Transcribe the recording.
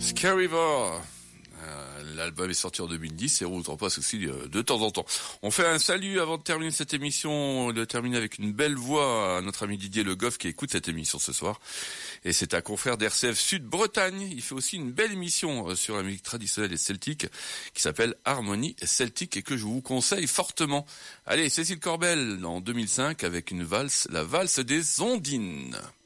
River. L'album est sorti en 2010 et on en passe aussi de temps en temps. On fait un salut avant de terminer cette émission, de terminer avec une belle voix à notre ami Didier Le Goff qui écoute cette émission ce soir. Et c'est un confrère d'RCF Sud-Bretagne. Il fait aussi une belle émission sur la musique traditionnelle et celtique qui s'appelle Harmonie Celtique et que je vous conseille fortement. Allez, Cécile Corbel en 2005 avec une valse, la valse des Ondines.